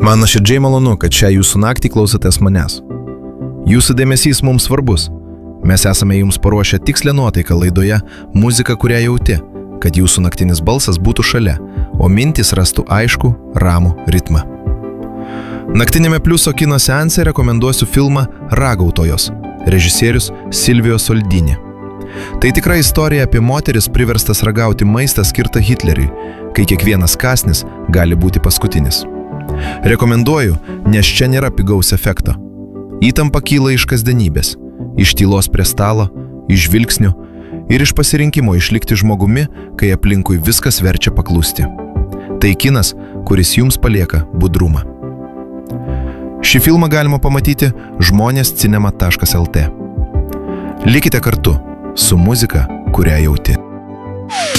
Man nuoširdžiai malonu, kad šią jūsų naktį klausotės manęs. Jūsų dėmesys mums svarbus. Mes esame jums paruošę tikslę nuotaiką laidoje Muzika, kurią jauti, kad jūsų naktinis balsas būtų šalia, o mintys rastų aišku, ramų ritmą. Naktinėme Pliuso kino seanse rekomenduosiu filmą Ragautojos, režisierius Silvijos Soldini. Tai tikra istorija apie moteris priverstas ragauti maistą skirtą Hitleriui, kai kiekvienas kąsnis gali būti paskutinis. Rekomenduoju, nes čia nėra pigaus efekto. Įtampa kyla iš kasdienybės, iš tylos prie stalo, iš žvilgsnių ir iš pasirinkimo išlikti žmogumi, kai aplinkui viskas verčia paklusti. Tai kinas, kuris jums palieka budrumą. Šį filmą galima pamatyti žmonės.cinema.lt. Likite kartu su muzika, kurią jauti.